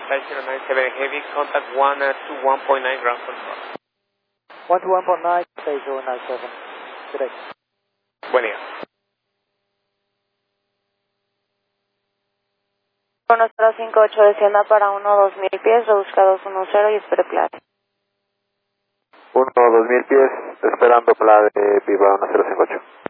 Flight 097 Heavy, contact 121.9 ground control. 121.9, Flight 097. Good day. Buen día. 1058, descienda para 1-2000 pies, reduzca 210 y espere plata. 1-2000 pies, esperando plata de Viva 1058.